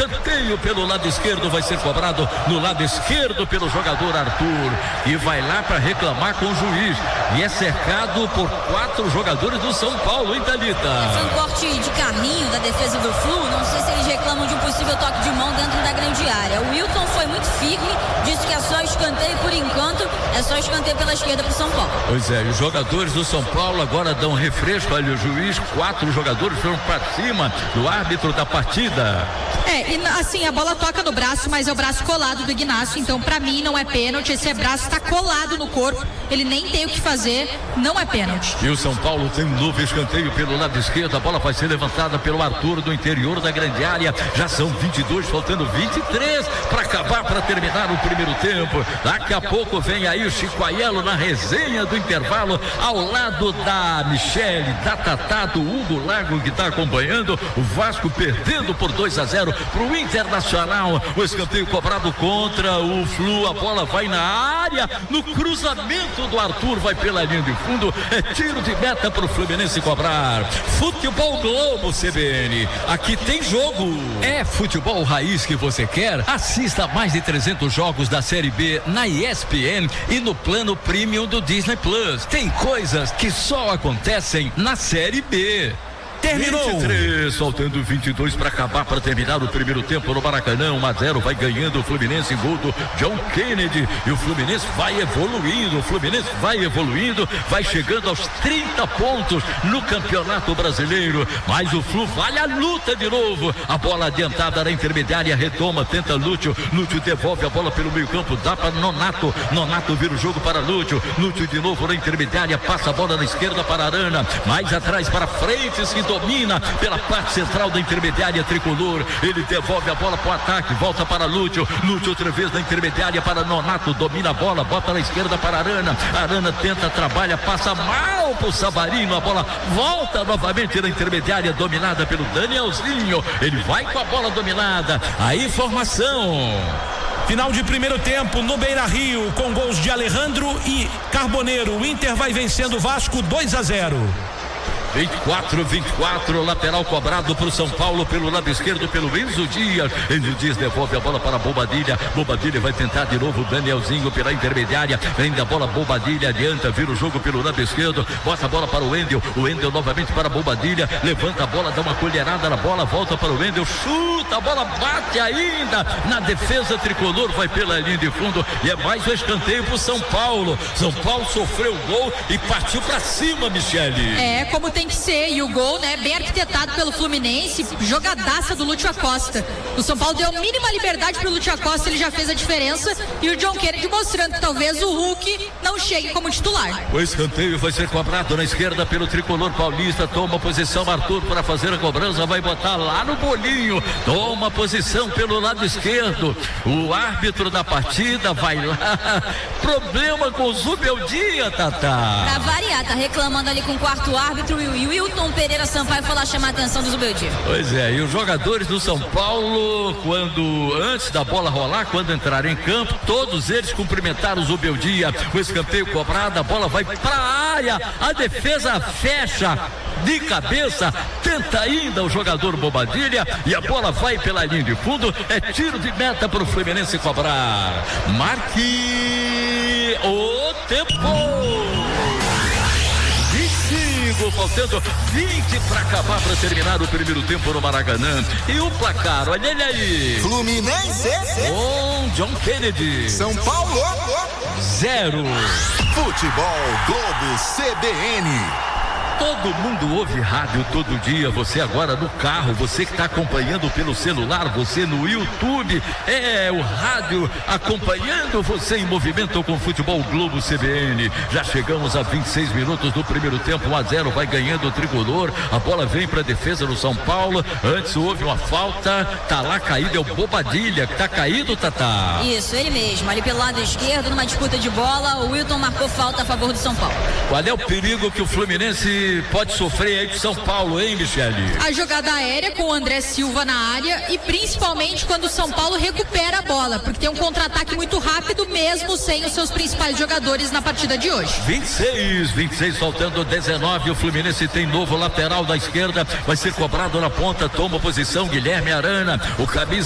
escanteio pelo lado esquerdo, vai ser cobrado no lado esquerdo pelo jogador Arthur, e vai lá para reclamar com o juiz, e é cercado por 4 jogadores do São Paulo, hein, Thalita? Foi um corte de carrinho da defesa do Flu, não sei se eles reclamam de um possível toque de mão dentro da grande área. O Wilton foi muito firme, disse que é só escanteio por enquanto, é só escanteio pela esquerda pro São Paulo. Pois é, os jogadores do São Paulo agora dão refresco, olha o juiz, 4 jogadores foram para cima do árbitro da partida. E assim, a bola toca no braço, mas é o braço colado do Ignacio, então pra mim não é pênalti, esse braço tá colado no corpo, ele nem tem o que fazer, não é pênalti. E o São Paulo tem um novo escanteio pelo lado esquerdo, a bola vai ser levantada pelo Arthur do interior da grande área, já são 22, faltando 23 para acabar, para terminar o primeiro tempo. Daqui a pouco vem aí o Chico Aiello na resenha do intervalo, ao lado da Michele, da Tatá, do Hugo Lago, que está acompanhando o Vasco perdendo por 2-0 pro Internacional. O escanteio cobrado contra o Flu, a bola vai na área, no cruzamento do Arthur, vai pela linha de fundo, é tiro de meta pro Fluminense cobrar. Futebol Globo CBN, aqui tem jogo. É futebol raiz que você quer? Assista mais de 300 jogos da Série B na ESPN e no plano Premium do Disney Plus. Tem coisas que só acontecem na Série B. Terminou. 23, faltando 22 para acabar, para terminar o primeiro tempo no Maracanã. 1-0, vai ganhando o Fluminense, gol do John Kennedy, e o Fluminense vai evoluindo, vai chegando aos 30 pontos no Campeonato Brasileiro, mas o Flu vai à luta de novo, a bola adiantada na intermediária, retoma, tenta Lúcio devolve a bola pelo meio campo, dá para Nonato vira o jogo para Lúcio de novo na intermediária, passa a bola na esquerda para Arana, mais atrás para frente, se domina pela parte central da intermediária tricolor, ele devolve a bola para o ataque, volta para Lúcio outra vez na intermediária para Nonato, domina a bola, bota na esquerda para Arana tenta, trabalha, passa mal pro Savarino, a bola volta novamente na intermediária, dominada pelo Danielzinho, ele vai com a bola dominada, aí formação. Final de primeiro tempo no Beira-Rio, com gols de Alejandro e Carboneiro. O Inter vai vencendo o Vasco 2-0. 24, lateral cobrado para o São Paulo pelo lado esquerdo, pelo Enzo Dias devolve a bola para Bobadilha vai tentar de novo, Danielzinho pela intermediária, prende a bola, Bobadilha adianta, vira o jogo pelo lado esquerdo, bota a bola para o Wendel novamente para Bobadilha, levanta a bola, dá uma colherada na bola, volta para o Wendel, chuta, a bola bate ainda na defesa tricolor, vai pela linha de fundo, e é mais um escanteio para o São Paulo sofreu o gol e partiu para cima, Michele. Como tem que ser, e o gol, bem arquitetado pelo Fluminense, jogadaça do Lúcio Acosta. O São Paulo deu a mínima liberdade pro Lúcio Acosta, ele já fez a diferença, e o John Kennedy mostrando que talvez o Hulk não chegue como titular. O escanteio vai ser cobrado na esquerda pelo tricolor paulista, toma posição Arthur para fazer a cobrança, vai botar lá no bolinho, toma posição pelo lado esquerdo, o árbitro da partida vai lá, problema com o Zubeldia, Tatá. Pra variar, tá reclamando ali com o quarto árbitro, e o Wilton Pereira Sampaio foi lá chamar a atenção do Zubeldia. Pois é, e os jogadores do São Paulo, antes da bola rolar, quando entrarem em campo, todos eles cumprimentaram o Zubeldia. O escanteio cobrado, a bola vai para a área, a defesa fecha de cabeça, tenta ainda o jogador Bobadilha, e a bola vai pela linha de fundo, é tiro de meta para o Fluminense cobrar. Marque o tempo. Faltando 20 para acabar, para terminar o primeiro tempo no Maracanã. E o placar, olha ele aí. Fluminense com John Kennedy, São Paulo 0. Futebol Globo CBN. Todo mundo ouve rádio todo dia, você agora no carro, você que está acompanhando pelo celular, você no YouTube, o rádio acompanhando você em movimento com Futebol Globo CBN. Já chegamos a 26 minutos do primeiro tempo, 1-0, vai ganhando o tricolor, a bola vem para a defesa do São Paulo, antes houve uma falta, tá lá caído, é o Bobadilha que tá caído, Tatá. Isso, ele mesmo, ali pelo lado esquerdo, numa disputa de bola, o Wilton marcou falta a favor do São Paulo. Qual é o perigo que o Fluminense pode sofrer aí de São Paulo, hein, Michele? A jogada aérea com o André Silva na área, e principalmente quando o São Paulo recupera a bola, porque tem um contra-ataque muito rápido mesmo sem os seus principais jogadores na partida de hoje. 26 faltando 19, o Fluminense tem novo lateral da esquerda, vai ser cobrado na ponta, toma posição Guilherme Arana, o camisa